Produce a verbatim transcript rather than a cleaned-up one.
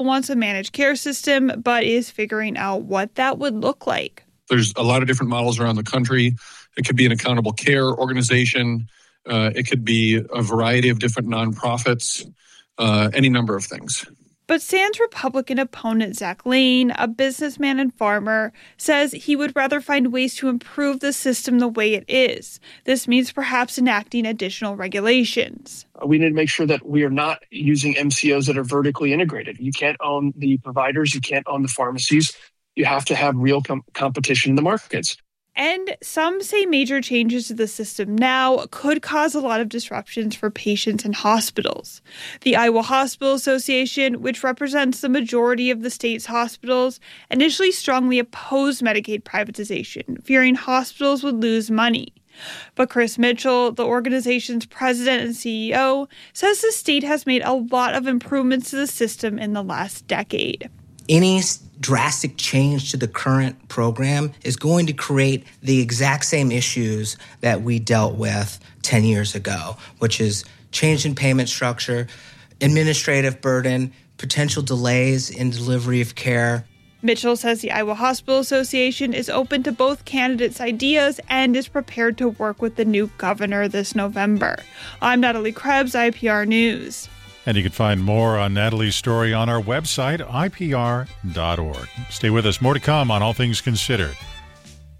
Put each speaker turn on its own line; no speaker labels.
wants a managed care system, but is figuring out what that would look like.
There's a lot of different models around the country. It could be an accountable care organization. Uh, it could be a variety of different nonprofits, uh, any number of things.
But S A N's Republican opponent, Zach Lane, a businessman and farmer, says he would rather find ways to improve the system the way it is. This means perhaps enacting additional regulations.
We need to make sure that we are not using M C Os that are vertically integrated. You can't own the providers. You can't own the pharmacies. You have to have real com- competition in the markets.
And some say major changes to the system now could cause a lot of disruptions for patients and hospitals. The Iowa Hospital Association, which represents the majority of the state's hospitals, initially strongly opposed Medicaid privatization, fearing hospitals would lose money. But Chris Mitchell, the organization's president and C E O, says the state has made a lot of improvements to the system in the last decade.
Any drastic change to the current program is going to create the exact same issues that we dealt with ten years ago, which is change in payment structure, administrative burden, potential delays in delivery of care.
Mitchell says the Iowa Hospital Association is open to both candidates' ideas and is prepared to work with the new governor this November. I'm Natalie Krebs, I P R News.
And you can find more on Natalie's story on our website, I P R dot org. Stay with us. More to come on All Things Considered.